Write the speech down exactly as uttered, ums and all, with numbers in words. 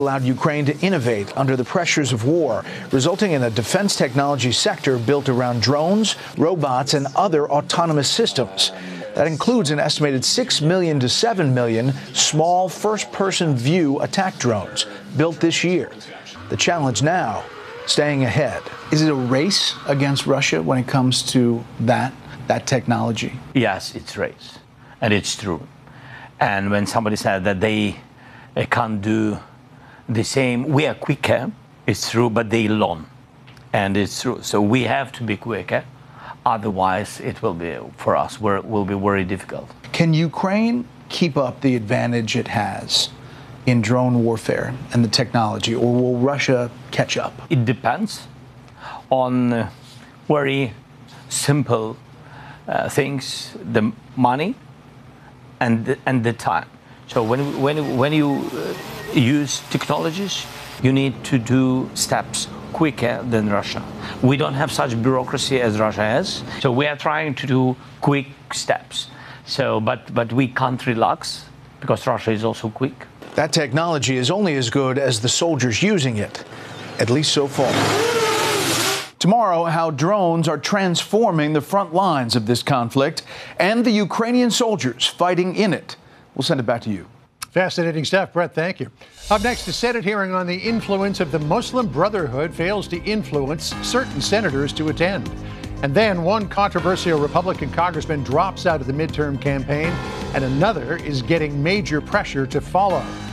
allowed Ukraine to innovate under the pressures of war, resulting in a defense technology sector built around drones, robots, and other autonomous systems. That includes an estimated six million to seven million small first-person view attack drones built this year. The challenge now, staying ahead. Is it a race against Russia when it comes to that, that technology? Yes, it's a race, and it's true. And when somebody said that they, they can't do the same, we are quicker, it's true, but they learn, and it's true. So we have to be quicker, otherwise it will be, for us, will be very difficult. Can Ukraine keep up the advantage it has in drone warfare and the technology, or will Russia catch up? It depends on uh, very simple uh, things, the money and the, and the time. So when, when, when you uh, use technologies, you need to do steps quicker than Russia. We don't have such bureaucracy as Russia has, so we are trying to do quick steps. So, but, but we can't relax because Russia is also quick. That technology is only as good as the soldiers using it, at least so far. Tomorrow, how drones are transforming the front lines of this conflict and the Ukrainian soldiers fighting in it. We'll send it back to you. Fascinating stuff, Brett. Thank you. Up next, a Senate hearing on the influence of the Muslim Brotherhood fails to influence certain senators to attend. And then one controversial Republican congressman drops out of the midterm campaign, and another is getting major pressure to follow.